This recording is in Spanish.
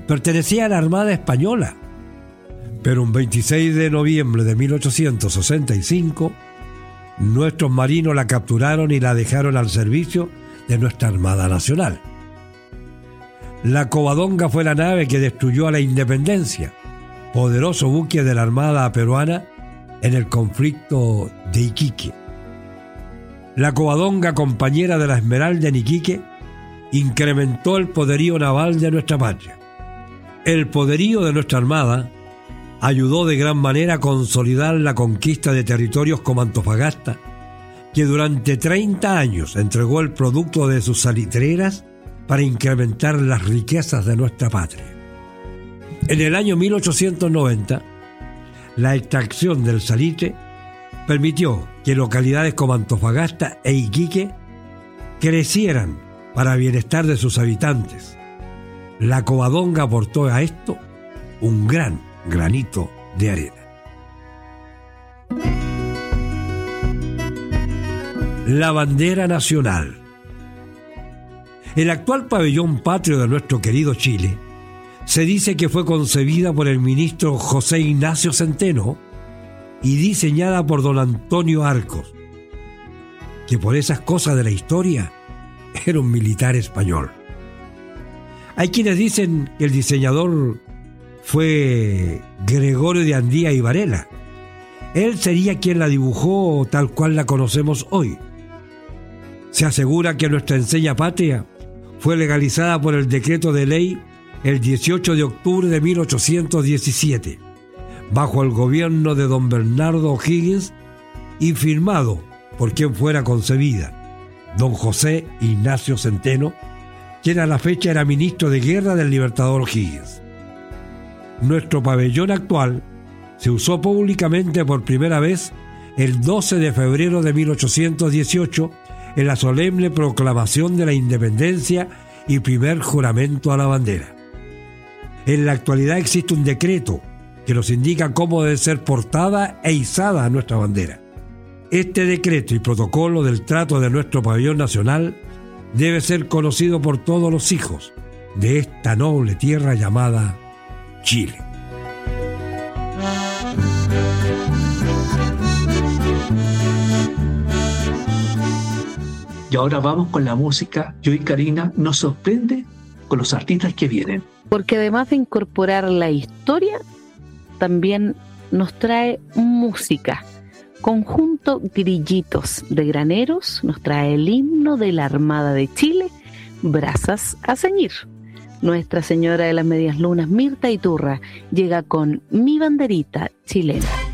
pertenecía a la Armada Española, pero un 26 de noviembre de 1865, nuestros marinos la capturaron y la dejaron al servicio de nuestra Armada Nacional. La Covadonga fue la nave que destruyó a la Independencia, poderoso buque de la Armada peruana en el conflicto de Iquique. La Covadonga, compañera de la Esmeralda en Iquique, incrementó el poderío naval de nuestra patria. El poderío de nuestra Armada ayudó de gran manera a consolidar la conquista de territorios como Antofagasta, que durante 30 años entregó el producto de sus salitreras para incrementar las riquezas de nuestra patria. En el año 1890, la extracción del salitre permitió que localidades como Antofagasta e Iquique crecieran para bienestar de sus habitantes. La Covadonga aportó a esto un gran granito de arena. La bandera nacional. El actual pabellón patrio de nuestro querido Chile se dice que fue concebida por el ministro José Ignacio Centeno y diseñada por don Antonio Arcos, que por esas cosas de la historia era un militar español. Hay quienes dicen que el diseñador fue Gregorio de Andía y Varela. Él sería quien la dibujó tal cual la conocemos hoy. Se asegura que nuestra enseña patria fue legalizada por el decreto de ley el 18 de octubre de 1817, bajo el gobierno de don Bernardo O'Higgins y firmado por quien fuera concebida, don José Ignacio Centeno, quien a la fecha era ministro de guerra del libertador O'Higgins. Nuestro pabellón actual se usó públicamente por primera vez el 12 de febrero de 1818 en la solemne proclamación de la independencia y primer juramento a la bandera. En la actualidad existe un decreto que nos indica cómo debe ser portada e izada nuestra bandera. Este decreto y protocolo del trato de nuestro pabellón nacional debe ser conocido por todos los hijos de esta noble tierra llamada Chile. Y ahora vamos con la música. Y hoy Karina nos sorprende con los artistas que vienen. Porque además de incorporar la historia, también nos trae música. Conjunto Grillitos de Graneros nos trae el himno de la Armada de Chile, Brazas a ceñir. Nuestra Señora de las Medias Lunas, Mirta Iturra, llega con Mi Banderita Chilena.